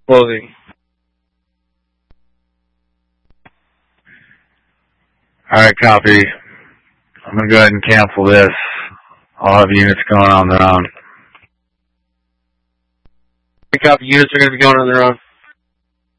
Closing. Alright, copy. I'm going to go ahead and cancel this. I'll have units going on their own. Copy. Units are going to be going on their own.